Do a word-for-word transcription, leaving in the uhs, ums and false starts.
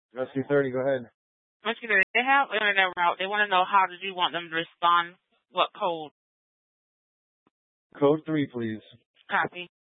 Rescue thirty, go ahead. Rescue thirty, they have internet route. They want to know how did you want them to respond? What code? Code three, please. Copy.